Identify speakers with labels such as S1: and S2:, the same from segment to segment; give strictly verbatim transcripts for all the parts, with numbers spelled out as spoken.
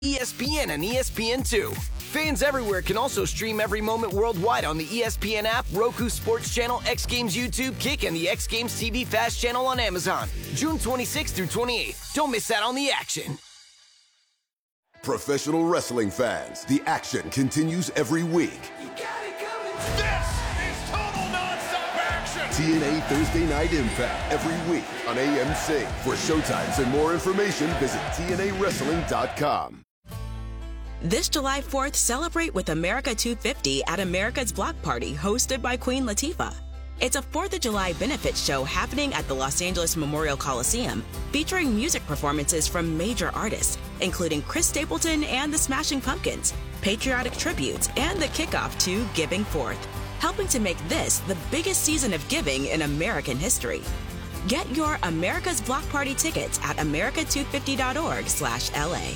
S1: E S P N and E S P N two. Fans everywhere can also stream every moment worldwide on the E S P N app, Roku Sports Channel, X Games YouTube, Kick, and the X Games T V Fast channel on Amazon. June twenty-sixth through twenty-eighth. Don't miss out on the action.
S2: Professional wrestling fans, the action continues every week.
S3: You got it coming. This is total nonstop action.
S2: T N A Thursday Night Impact every week on A M C. For showtimes and more information, visit T N A wrestling dot com.
S4: This July fourth, celebrate with America two fifty at America's Block Party, hosted by Queen Latifah. It's a fourth of July benefit show happening at the Los Angeles Memorial Coliseum, featuring music performances from major artists, including Chris Stapleton and the Smashing Pumpkins, patriotic tributes, and the kickoff to Giving Forth, helping to make this the biggest season of giving in American history. Get your America's Block Party tickets at america two fifty dot org slash L A.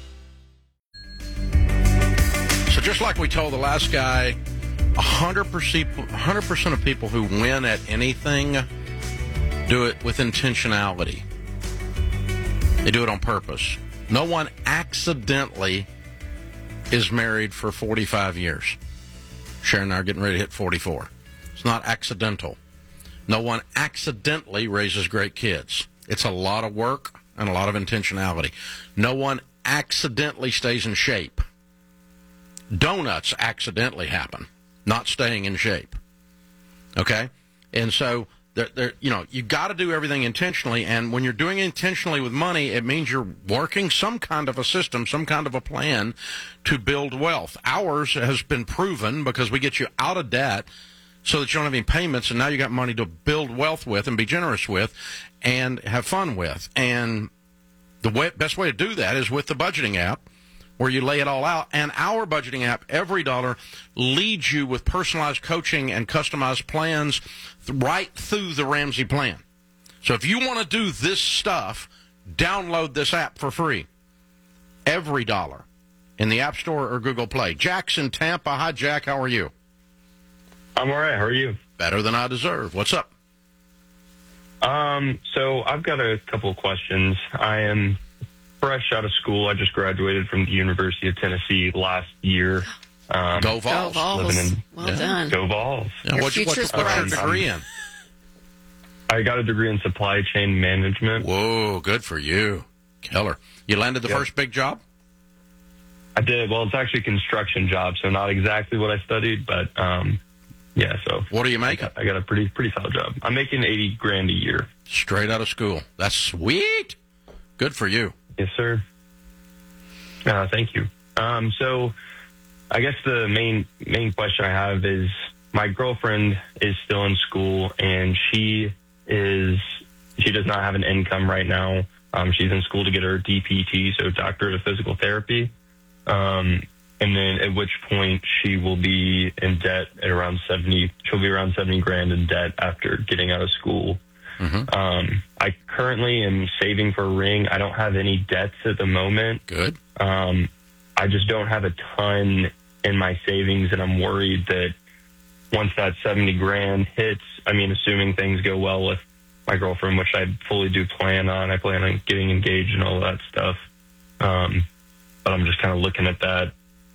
S5: So just like we told the last guy, one hundred percent, one hundred percent of people who win at anything do it with intentionality. They do it on purpose. No one accidentally is married for forty-five years. Sharon and I are getting ready to hit forty-four. It's not accidental. No one accidentally raises great kids. It's a lot of work and a lot of intentionality. No one accidentally stays in shape. Donuts accidentally happen, not staying in shape. Okay? And so, they're, they're, you know, you got to do everything intentionally, and when you're doing it intentionally with money, it means you're working some kind of a system, some kind of a plan to build wealth. Ours has been proven because we get you out of debt so that you don't have any payments, and now you got money to build wealth with and be generous with and have fun with. And the way, best way to do that is with the budgeting app, where you lay it all out. And our budgeting app, Every Dollar, leads you with personalized coaching and customized plans right through the Ramsey plan. So if you want to do this stuff, download this app for free. Every Dollar in the App Store or Google Play. Jack's in Tampa. Hi, Jack. How are you?
S6: I'm all right. How are you?
S5: Better than I deserve. What's up?
S6: Um, so I've got a couple of questions. I am fresh out of school. I just graduated from the University of Tennessee last year. Um,
S5: Go Vols.
S7: Go Vols.
S6: Living in,
S7: well
S5: yeah.
S7: done.
S6: Go Vols.
S5: Yeah,
S7: Your
S5: what's, what's,
S7: future's
S5: what's your
S7: bright.
S5: degree in?
S6: I got a degree in supply chain management.
S5: Whoa, good for you. Killer. You landed the
S6: Yep.
S5: first big job?
S6: I did. Well, it's actually a construction job, so not exactly what I studied, but um, yeah. So
S5: What are you
S6: I
S5: making?
S6: got, I got a pretty pretty solid job. I'm making eighty grand a year.
S5: Straight out of school. That's sweet. Good for you.
S6: Yes, sir. Uh, thank you. Um, so I guess the main main question I have is my girlfriend is still in school, and she is she does not have an income right now. Um, she's in school to get her D P T, so Doctorate of Physical Therapy. Um, and then at which point she will be in debt at around seventy. She'll be around seventy grand in debt after getting out of school.
S5: Mm-hmm.
S6: Um, I currently am saving for a ring. I don't have any debts at the moment.
S5: Good.
S6: Um, I just don't have a ton in my savings, and I'm worried that once that seventy grand hits, I mean, assuming things go well with my girlfriend, which I fully do plan on, I plan on getting engaged and all that stuff. Um, but I'm just kind of looking at that,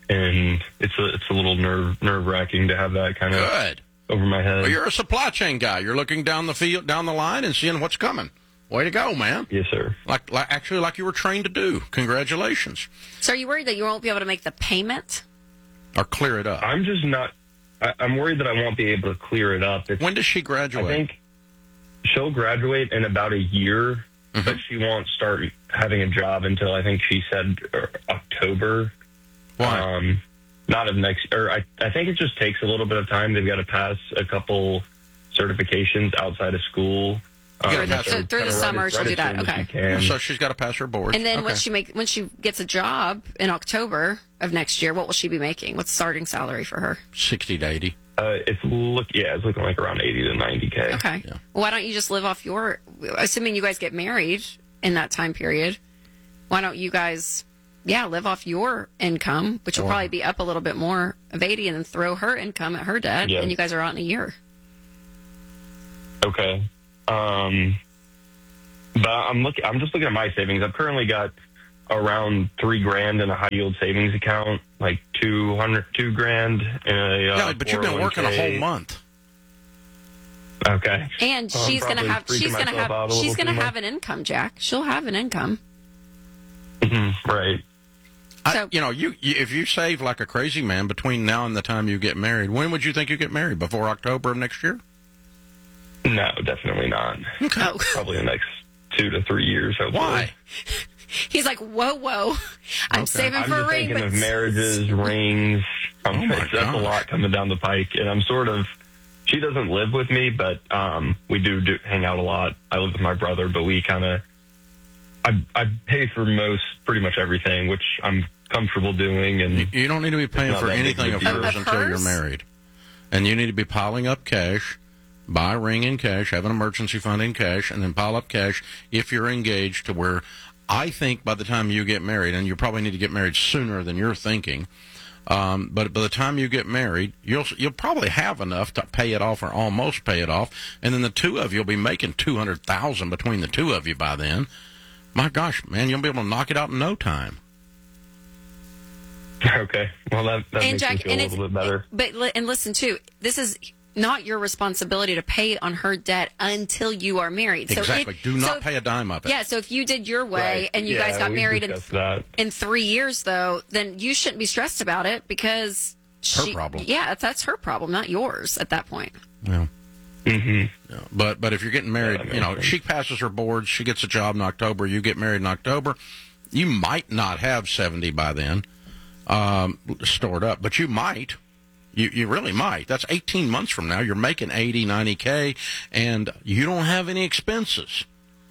S6: and it's a, it's a little nerve nerve wracking to have that kind of
S5: Good.
S6: over my head.
S5: Well, you're a supply chain guy. You're looking down the field, down the line, and seeing what's coming. Way to go, man.
S6: Yes, sir.
S5: Like, like actually, like you were trained to do. Congratulations.
S7: So are you worried that you won't be able to make the payment?
S5: Or clear it up.
S6: I'm just not, I, I'm worried that I won't be able to clear it up. It's,
S5: When does she graduate?
S6: I think she'll graduate in about a year,
S5: Mhm.
S6: but she won't start having a job until I think she said uh, October.
S5: Why?
S6: Um, not of next, or I, I think it just takes a little bit of time. They've got to pass a couple certifications outside of school.
S5: You gotta
S6: Um,
S5: pass
S6: so
S5: her-
S7: through the
S6: kinda
S7: summer,
S6: right
S7: she'll
S6: as
S7: do that.
S6: soon as
S7: Okay.
S6: she can.
S5: so she's got to pass her board.
S7: And then
S5: okay.
S7: when she make when she gets a job in October of next year, what will she be making? What's the starting salary for her?
S5: sixty to eighty.
S6: Uh, it's look, yeah, it's looking like around eighty to ninety k.
S7: Okay.
S5: Yeah.
S7: Well, why don't you just live off your? Assuming you guys get married in that time period, why don't you guys, yeah, live off your income, which will
S5: Or-
S7: probably be up a little bit more of eighty, and then throw her income at her debt,
S6: Yeah.
S7: and you guys are out in a year.
S6: Okay. Um, but I'm looking. I'm just looking at my savings. I've currently got around three grand in a high yield savings account, like two hundred, two grand in a. Uh,
S5: yeah, but you've been working a whole month.
S6: Okay.
S7: And
S6: well,
S7: she's gonna have she's gonna have she's gonna have an income, Jack. She'll have an income.
S6: Mm-hmm, right.
S5: I,
S7: So-
S5: you know, you, you if you save like a crazy man between now and the time you get married, when would you think you get married? Before October of next year?
S6: No, definitely not.
S5: Okay.
S7: Oh.
S6: Probably the next two to three years. Hopefully.
S5: Why?
S7: He's like, whoa, whoa. I'm
S5: Okay.
S7: saving
S6: I'm
S7: for a
S6: just
S7: ring.
S6: thinking
S7: But
S6: of marriages, rings. I'm,
S5: Oh, my
S6: that's a
S5: gosh.
S6: lot coming down the pike, and I'm sort of. She doesn't live with me, but um, we do, do hang out a lot. I live with my brother, but we kind of. I I pay for most, pretty much everything, which I'm comfortable doing, and
S5: You, you don't need to be paying
S6: not
S5: for
S6: that big
S5: anything
S6: of
S5: of
S6: a deal.
S5: hers
S7: Of
S5: until you're
S7: hers?
S5: married. And you need to be piling up cash, buy a ring in cash, have an emergency fund in cash, and then pile up cash if you're engaged to where I think by the time you get married, and you probably need to get married sooner than you're thinking, um, but by the time you get married, you'll you'll probably have enough to pay it off or almost pay it off, and then the two of you will be making two hundred thousand dollars between the two of you by then. My gosh, man, you'll be able to knock it out in no time.
S6: okay. Well, that, that
S7: and
S6: makes
S7: Jack,
S6: me feel
S7: and
S6: a
S7: it's
S6: little bit better.
S7: but li- and listen too. This is not your responsibility to pay on her debt until you are married. So
S5: Exactly.
S7: if-
S5: Do not
S7: so if-
S5: pay a dime of it.
S7: Yeah. So if you did your way
S6: Right.
S7: and you
S6: Yeah,
S7: guys got
S6: we
S7: married in,
S6: discussed that.
S7: in three years, though, then you shouldn't be stressed about it because
S5: Her
S7: she,
S5: problem.
S7: Yeah, that's, that's her problem, not yours. At that point.
S5: Yeah.
S6: Mm-hmm.
S5: Yeah. But but if you're getting married,
S6: Yeah,
S5: you know,
S6: makes sense.
S5: she passes her boards, she gets a job in October, you get married in October, you might not have seventy by then um, stored up, but you might. You you really might. That's eighteen months from now. You're making eighty, ninety K, and you don't have any expenses.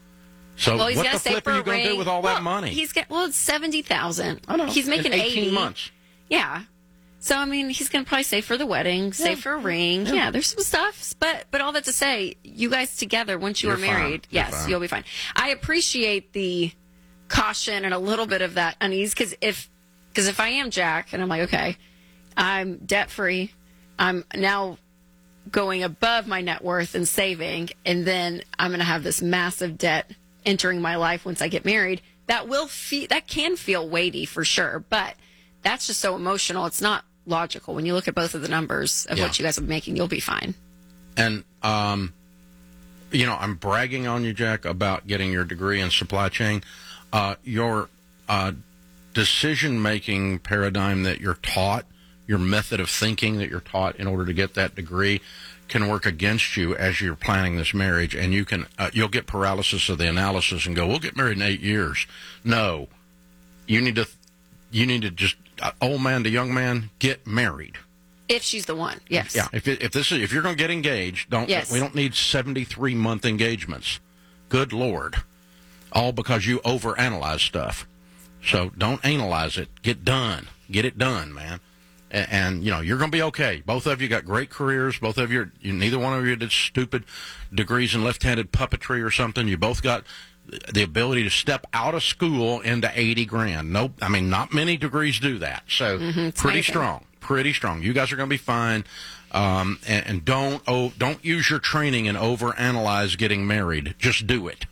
S5: So
S7: Well, he's
S5: what
S7: got to
S5: the
S7: save
S5: flip
S7: for
S5: are
S7: a
S5: you going to
S7: ring.
S5: do with all
S7: well,
S5: that money?
S7: He's got well, it's seventy thousand.
S5: I know.
S7: He's making
S5: It's eighteen
S7: eighty
S5: months.
S7: Yeah. So I mean, he's going to probably save for the wedding, save for a ring. Yeah. there's some stuff, but but all that to say, you guys together once you
S5: You're
S7: are
S5: fine.
S7: married,
S5: You're
S7: yes,
S5: fine.
S7: you'll be fine. I appreciate the caution and a little bit of that unease because if because if I am Jack and I'm like, okay, I'm debt free, I'm now going above my net worth and saving, and then I'm going to have this massive debt entering my life once I get married. That will fe- that can feel weighty for sure, but that's just so emotional. It's not logical. When you look at both of the numbers of
S5: Yeah.
S7: what you guys are making, you'll be fine.
S5: And, um, you know, I'm bragging on you, Jack, about getting your degree in supply chain. Uh, your uh, decision-making paradigm that you're taught, your method of thinking that you're taught in order to get that degree can work against you as you're planning this marriage, and you can uh, you'll get paralysis of the analysis and go, we'll get married in eight years. No, you need to you need to just uh, old man to young man, get married.
S7: If she's the one, yes.
S5: Yeah, if it, if this is if you're going to get engaged, don't
S7: Yes.
S5: we don't need seventy-three month engagements. Good Lord, all because you overanalyze stuff. So don't analyze it. Get done. Get it done, man. And, and you know you're going to be okay. Both of you got great careers. Both of you, you, neither one of you did stupid degrees in left-handed puppetry or something. You both got the ability to step out of school into eighty grand. No, I mean not many degrees do that. So
S7: it's
S5: pretty
S7: amazing.
S5: strong. Pretty strong. You guys are going to be fine, um, and, and don't oh, don't use your training and overanalyze getting married. Just do it.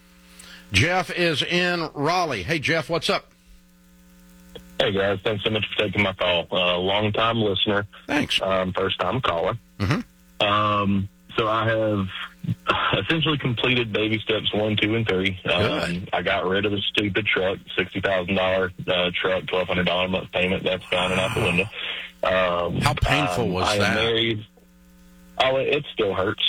S5: Jeff is in Raleigh. Hey, Jeff, what's up?
S6: Hey guys, thanks so much for taking my call. Uh, long time listener,
S5: Thanks.
S6: um, first time caller.
S5: Mm-hmm.
S6: Um, so I have essentially completed baby steps one, two, and three. Um,
S5: Good.
S6: I got rid of the stupid truck, sixty thousand dollar uh, truck, twelve hundred dollar a month payment. That's gone and out the window. Um,
S5: How painful
S6: um,
S5: was
S6: I
S5: that?
S6: Am married. Oh, it, it still hurts.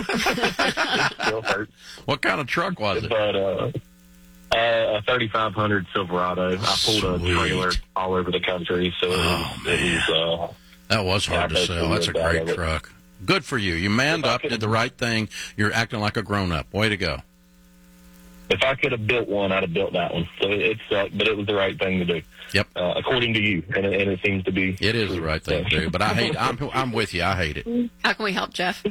S6: it still hurts.
S5: What kind of truck was it?
S6: But uh, uh, a thirty-five hundred Silverado. I pulled a
S5: Sweet.
S6: trailer all over the country, so it
S5: Oh,
S6: was, it was uh,
S5: That was hard
S6: Yeah,
S5: to sell.
S6: basically
S5: That's a
S6: the bad
S5: great
S6: of it.
S5: truck. Good for you. You manned
S6: If I
S5: up,
S6: could-
S5: did the right thing. You're acting like a grown-up. Way to go.
S6: if I could have built one, I'd have built that one. So it, it sucked, but it was the right thing to do.
S5: Yep.
S6: Uh, according to you, and it, and it seems to be.
S5: It is the right thing to do, but I hate. I'm I'm with you. I hate it.
S7: How can we help, Jeff?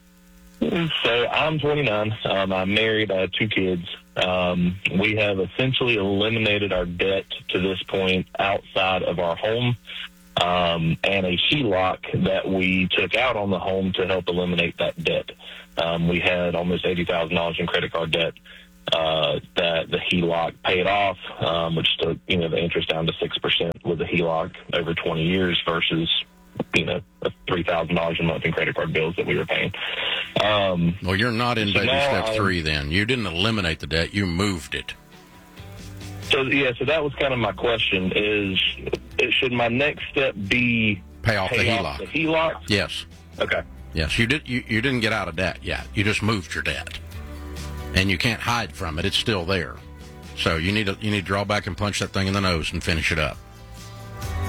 S6: So I'm twenty-nine. Um, I'm married. I have two kids. Um, we have essentially eliminated our debt to this point outside of our home um, and a H E L O C that we took out on the home to help eliminate that debt. Um, we had almost eighty thousand dollars in credit card debt.
S8: uh, that the H E L O C paid off, um, which took, you know, the interest down to six percent with the H E L O C over twenty years versus, you know, three thousand dollars a month in credit card bills that we were paying. Um,
S5: well, you're not in
S8: so
S5: baby step
S8: I,
S5: three then. You didn't eliminate the debt. You moved it.
S8: So, yeah, so that was kind of my question is, should my next step be
S5: pay off
S8: pay
S5: the H E L O
S8: off
S5: C?
S8: The H E L O C?
S5: Yes.
S8: Okay.
S5: Yes, you, did, you, you didn't get out of debt yet. You just moved your debt. And you can't hide from it. It's still there. So you need to, you need to draw back and punch that thing in the nose and finish it up.